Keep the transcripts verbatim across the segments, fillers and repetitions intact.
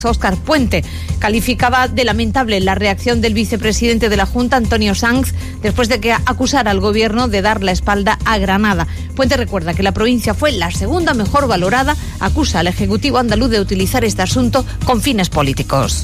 Óscar Puente calificaba de lamentable la reacción del vicepresidente de la Junta, Antonio Sanz, después de que acusara al gobierno de dar la espalda a Granada. Puente recuerda que la provincia fue la segunda mejor valorada, acusa al Ejecutivo andaluz de utilizar este asunto con fines políticos.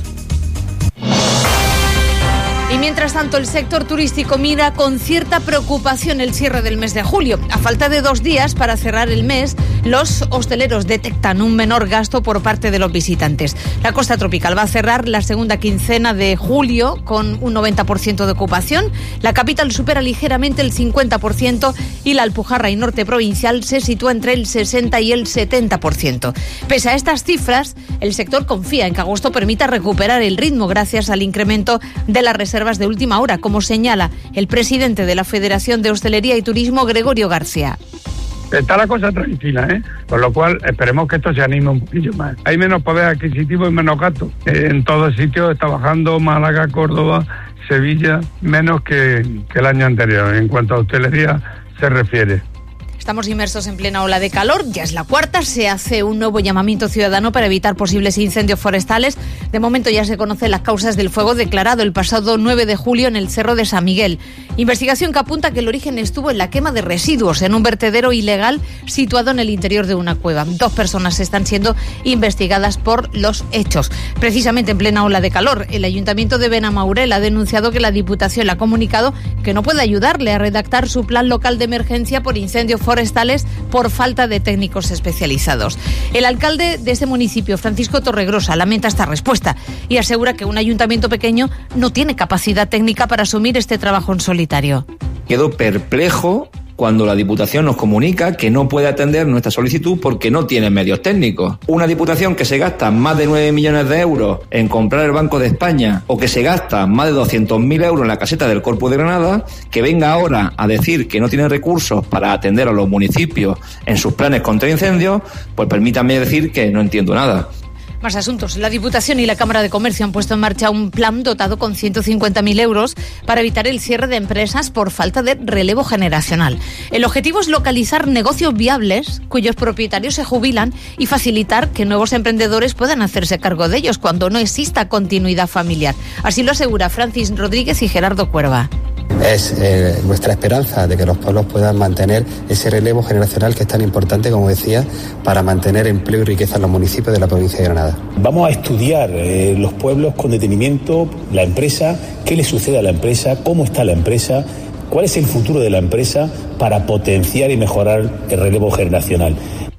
Y mientras tanto, el sector turístico mira con cierta preocupación el cierre del mes de julio. A falta de dos días para cerrar el mes, los hosteleros detectan un menor gasto por parte de los visitantes. La costa tropical va a cerrar la segunda quincena de julio con un noventa por ciento de ocupación. La capital supera ligeramente el cincuenta por ciento y la Alpujarra y norte provincial se sitúa entre el sesenta y el setenta por ciento. Pese a estas cifras, el sector confía en que agosto permita recuperar el ritmo gracias al incremento de las reservas de última hora, como señala el presidente de la Federación de Hostelería y Turismo, Gregorio García. Está la cosa tranquila, ¿eh? Por lo cual esperemos que esto se anime un poquillo más. Hay menos poder adquisitivo y menos gasto. Eh, en todos sitios está bajando, Málaga, Córdoba, Sevilla, menos que, que el año anterior, en cuanto a hostelería se refiere. Estamos inmersos en plena ola de calor, ya es la cuarta, se hace un nuevo llamamiento ciudadano para evitar posibles incendios forestales. De momento ya se conocen las causas del fuego declarado el pasado nueve de julio en el Cerro de San Miguel. Investigación que apunta que el origen estuvo en la quema de residuos en un vertedero ilegal situado en el interior de una cueva. Dos personas están siendo investigadas por los hechos. Precisamente en plena ola de calor, el Ayuntamiento de Benamaurel ha denunciado que la Diputación le ha comunicado que no puede ayudarle a redactar su plan local de emergencia por incendios forestales forestales por falta de técnicos especializados. El alcalde de este municipio, Francisco Torregrosa, lamenta esta respuesta y asegura que un ayuntamiento pequeño no tiene capacidad técnica para asumir este trabajo en solitario. Quedo perplejo cuando la Diputación nos comunica que no puede atender nuestra solicitud porque no tiene medios técnicos. Una Diputación que se gasta más de nueve millones de euros en comprar el Banco de España o que se gasta más de doscientos mil euros en la caseta del Corpus de Granada, que venga ahora a decir que no tiene recursos para atender a los municipios en sus planes contra incendios, pues permítanme decir que no entiendo nada. Más asuntos. La Diputación y la Cámara de Comercio han puesto en marcha un plan dotado con ciento cincuenta mil euros para evitar el cierre de empresas por falta de relevo generacional. El objetivo es localizar negocios viables cuyos propietarios se jubilan y facilitar que nuevos emprendedores puedan hacerse cargo de ellos cuando no exista continuidad familiar. Así lo asegura Francis Rodríguez y Gerardo Cuerva. Es eh, nuestra esperanza de que los pueblos puedan mantener ese relevo generacional que es tan importante, como decía, para mantener empleo y riqueza en los municipios de la provincia de Granada. Vamos a estudiar eh, los pueblos con detenimiento, la empresa, qué le sucede a la empresa, cómo está la empresa, cuál es el futuro de la empresa para potenciar y mejorar el relevo generacional.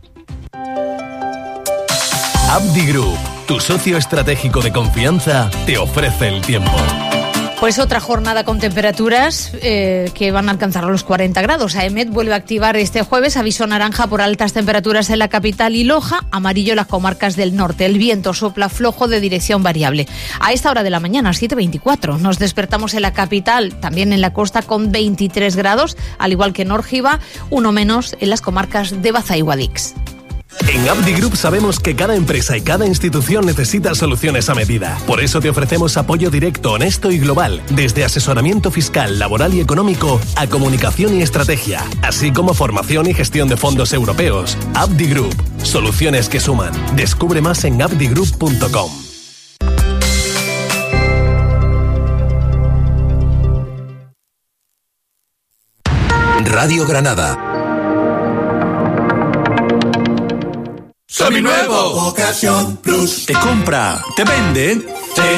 Abdi Group, tu socio estratégico de confianza, te ofrece el tiempo. Pues otra jornada con temperaturas eh, que van a alcanzar los cuarenta grados. AEMET vuelve a activar este jueves aviso naranja por altas temperaturas en la capital y Loja, amarillo en las comarcas del norte. El viento sopla flojo de dirección variable. A esta hora de la mañana, siete veinticuatro, nos despertamos en la capital, también en la costa con veintitrés grados, al igual que en Órgiva, uno menos en las comarcas de Baza y Guadix. En Abdi Group sabemos que cada empresa y cada institución necesita soluciones a medida. Por eso te ofrecemos apoyo directo, honesto y global, desde asesoramiento fiscal, laboral y económico a comunicación y estrategia, así como formación y gestión de fondos europeos. Abdi Group, soluciones que suman. Descubre más en abdi group punto com. Radio Granada. Seminuevo. Ocasión Plus. Te compra, te vende, te